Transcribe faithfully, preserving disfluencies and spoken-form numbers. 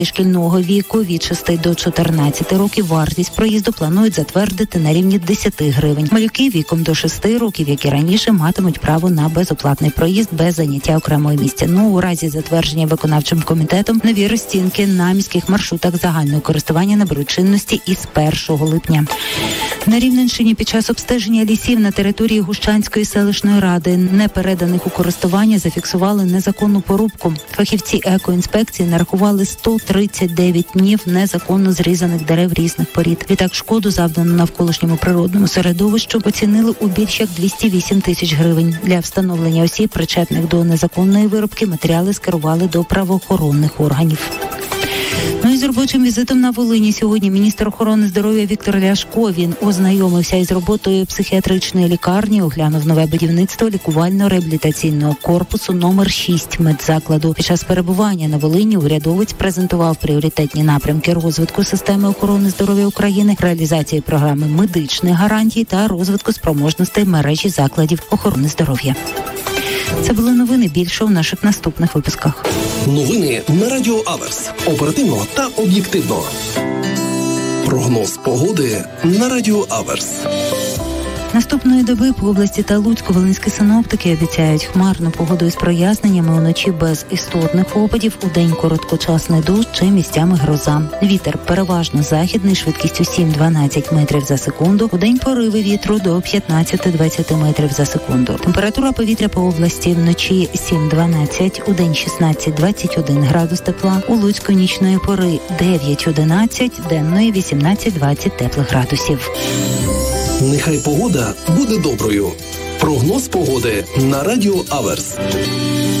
шкільного віку від шести до чотирнадцяти років вартість проїзду планують затвердити на рівні десять гривень. Малюки віком до шести років, як і раніше, матимуть право на безоплатний проїзд без заняття окремого місця. Ну, у разі затвердження виконавчим комітетом нові розцінки на міських маршрутах загального користування наберуть чинності із першого липня. На Рівненщині під час обстеження лісів на території Гущанської селищної ради, не переданих у користування, зафіксували незаконну порубку. Фахівці екоінспекції нарахували сто тридцять дев'ять днів незаконно зрізаних дерев різних порід. Відтак шкоду, завдану навколишньому природному середовищу, оцінили у більш як двісті вісім тисяч гривень. Для встановлення осіб, причетних до незаконної вирубки, матеріали скерували до правоохоронних органів. Ну і з робочим візитом на Волині сьогодні міністр охорони здоров'я Віктор Ляшко. Він ознайомився із роботою психіатричної лікарні, оглянув нове будівництво лікувально-реабілітаційного корпусу номер шість медзакладу. Під час перебування на Волині урядовець презентував пріоритетні напрямки розвитку системи охорони здоров'я України, реалізації програми медичних гарантій та розвитку спроможностей мережі закладів охорони здоров'я. Це були новини. Більше у наших наступних випусках. Новини на Радіо Аверс. Оперативно та об'єктивно. Прогноз погоди на Радіо Аверс. Наступної доби по області та Луцьку волинські синоптики обіцяють хмарну погоду із проясненнями, уночі без істотних опадів, удень короткочасний дощ чи місцями гроза. Вітер переважно західний, швидкістю сім-дванадцять метрів за секунду, удень пориви вітру до п'ятнадцять-двадцять метрів за секунду. Температура повітря по області вночі сім-дванадцять, удень шістнадцять-двадцять один градус тепла, у Луцьку нічної пори дев'ять-одинадцять, денної вісімнадцять-двадцять теплих градусів. Нехай погода буде доброю. Прогноз погоди на Радіо Аверс.